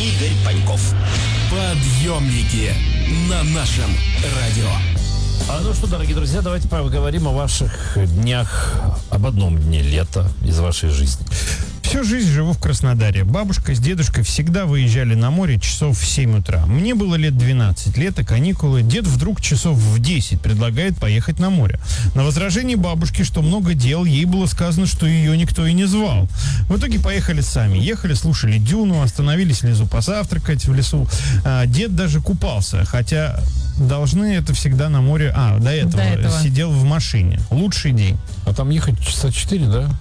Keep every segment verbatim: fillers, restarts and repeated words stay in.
Игорь Паньков. Подъемники на нашем радио. А ну что, дорогие друзья, давайте поговорим о ваших днях, об одном дне лета из вашей жизни. Всю жизнь живу в Краснодаре. Бабушка с дедушкой всегда выезжали на море часов в семь утра. Мне было лет двенадцать, лето, каникулы. Дед вдруг часов в десять предлагает поехать на море. На возражение бабушки, что много дел, ей было сказано, что ее никто и не звал. В итоге поехали сами. Ехали, слушали Дюну, остановились внизу позавтракать в лесу. А, дед даже купался, хотя должны это всегда на море... А, до этого, до этого. Сидел в машине. Лучший день. А там ехать часа четыре, да?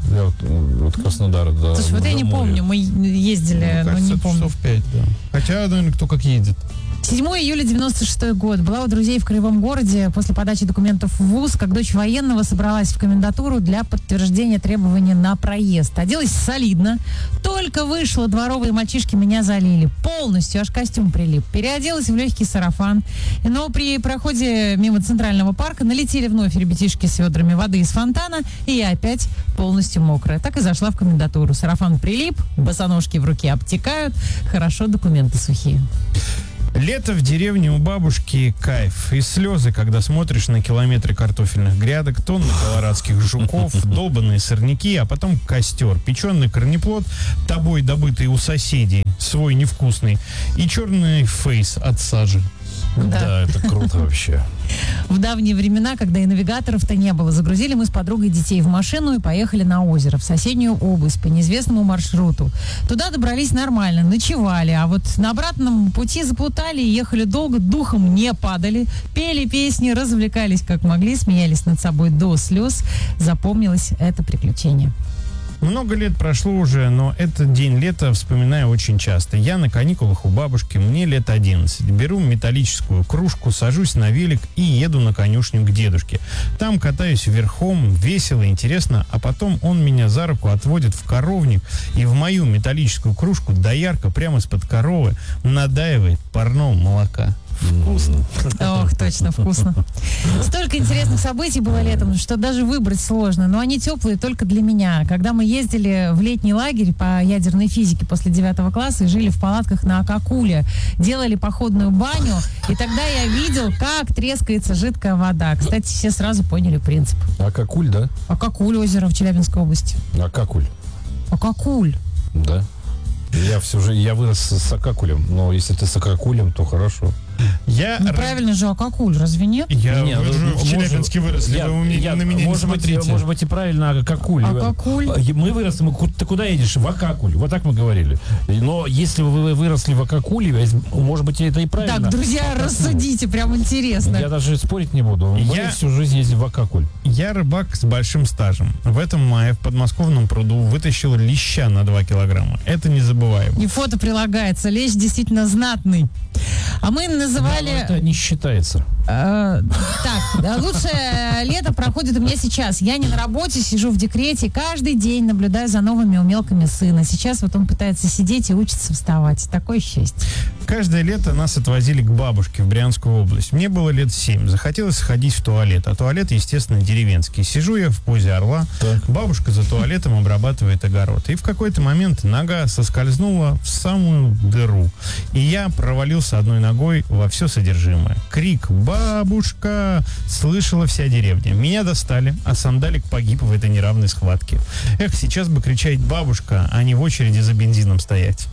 От Краснодара до Слушай, вот я не моря. помню, мы ездили, Ну, но кажется, не помню. часов пять, да. Хотя, наверное, кто как едет. седьмого июля девяносто шестой год. Была у друзей в Краевом городе после подачи документов в ВУЗ, как дочь военного собралась в комендатуру для подтверждения требований на проезд. Оделась солидно. Только вышла, дворовые мальчишки меня залили. Полностью, аж костюм прилип. Переоделась в легкий сарафан. Но при проходе мимо Центрального парка налетели вновь ребятишки с ведрами воды из фонтана, и я опять полностью мокрая. Так и зашла в комендатуру. Сарафан прилип, босоножки в руке обтекают. Хорошо, документы сухие. Лето в деревне у бабушки — кайф. И слезы, когда смотришь на километры картофельных грядок, тонны колорадских жуков, долбанные сорняки, а потом костер, печеный корнеплод, тобой добытый у соседей, свой невкусный, и черный фейс от сажи. Да. Да, это круто вообще. В давние времена, когда и навигаторов-то не было, загрузили мы с подругой детей в машину и поехали на озеро, в соседнюю область, по неизвестному маршруту. Туда добрались нормально, ночевали, а вот на обратном пути заплутали и ехали долго, духом не падали, пели песни, развлекались как могли, смеялись над собой до слез. Запомнилось это приключение. Много лет прошло уже, но этот день лета вспоминаю очень часто. Я на каникулах у бабушки, мне лет одиннадцать. Беру металлическую кружку, сажусь на велик и еду на конюшню к дедушке. Там катаюсь верхом, весело, интересно, а потом он меня за руку отводит в коровник и в мою металлическую кружку доярка прямо из-под коровы надаивает парного молока. Вкусно. Ох, точно, вкусно. Столько интересных событий было летом, что даже выбрать сложно. Но они теплые только для меня. Когда мы ездили в летний лагерь по ядерной физике после девятого класса и жили в палатках на Акакуле, делали походную баню, и тогда я видел, как трескается жидкая вода. Кстати, все сразу поняли принцип. Акакуль, да? Акакуль озеро в Челябинской области. Акакуль. Акакуль. Да. Я всю жизнь, я вырос с Акакулем, но если ты с Акакулем, то хорошо. Я Ну, правильно же, Акакуль, разве нет? Я Не, вы же ну, в Челябинске выросли, я- вы у меня- я- на меня не может быть, смотрите. может быть, и правильно Акакуль. Акакуль. Мы выросли, мы, ку- ты куда едешь? В Акакуль. Вот так мы говорили. Но если вы выросли в Акакуле, может быть, это и правильно. Так, друзья, рассудите, прям интересно. Я даже спорить не буду. Мы Я- всю жизнь ездили в Акакуль. Я рыбак с большим стажем. В этом мае в подмосковном пруду вытащил леща на два килограмма. Это незабываемо. И фото прилагается. Лещ действительно знатный. А мы Да, но называли... это не считается. э, так, да, лучшее лето проходит у меня сейчас. Я не на работе, сижу в декрете. Каждый день наблюдаю за новыми умелками сына. Сейчас вот он пытается сидеть и учится вставать. Такое счастье. Каждое лето нас отвозили к бабушке в Брянскую область. Мне было лет семь. Захотелось сходить в туалет. А туалет, естественно, деревенский. Сижу я в позе орла. Так. Бабушка за туалетом обрабатывает огород. И в какой-то момент нога соскользнула в самую дыру. И я провалился одной ногой во все содержимое. Крик «Бабушка!» слышала вся деревня. Меня достали, а сандалик погиб в этой неравной схватке. Эх, сейчас бы кричать «Бабушка!», а не в очереди за бензином стоять.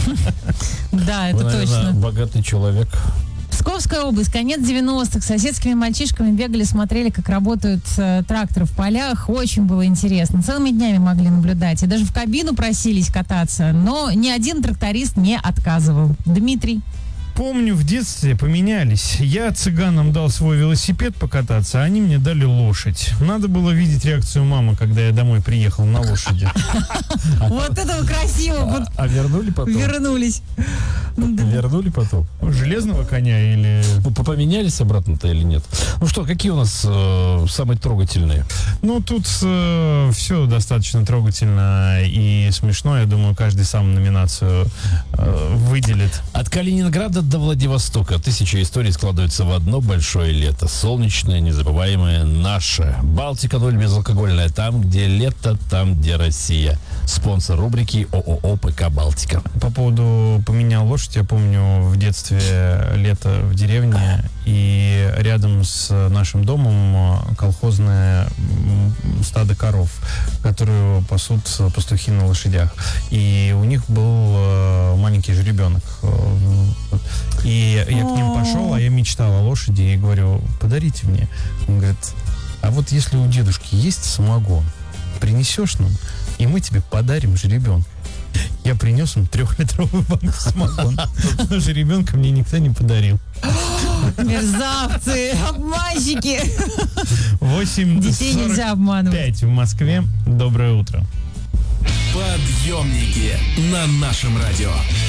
Да, это Вы, наверное, точно. богатый человек. Псковская область, конец девяностых. С соседскими мальчишками бегали, смотрели, как работают э, тракторы в полях. Очень было интересно. Целыми днями могли наблюдать. И даже в кабину просились кататься. Но ни один тракторист не отказывал. Дмитрий. Помню, в детстве поменялись. Я цыганам дал свой велосипед покататься, а они мне дали лошадь. Надо было видеть реакцию мамы, когда я домой приехал на лошади. Вот это вы красиво вот А вернули потом? вернулись. Вернули потом? Железного коня или... П- Поменялись обратно-то или нет? Ну что, какие у нас э, самые трогательные? Ну, тут э, все достаточно трогательно и смешно. Я думаю, каждый сам номинацию э, выделит. От Калининграда до Владивостока тысяча историй складываются в одно большое лето. Солнечное, незабываемое, наше. Балтика ноль безалкогольная. Там, где лето, там, где Россия. Спонсор рубрики ООО ПК «Балтика». По поводу «поменял лошадь», лошадь. Я помню в детстве лето в деревне, и рядом с нашим домом колхозное м, стадо коров, которые пасут пастухи на лошадях. И у них был э, маленький жеребенок. Э, И я к ним пошел, а я мечтал о лошади, и говорю, подарите мне. Он говорит, а вот если у дедушки есть самогон, принесешь нам, и мы тебе подарим жеребенка. Я принес им трехлитровую банку самогона, но жеребенка мне никто не подарил. Мерзавцы, обманщики. восемь Детей нельзя обманывать. пять в Москве. Доброе утро. Подъемники на нашем радио.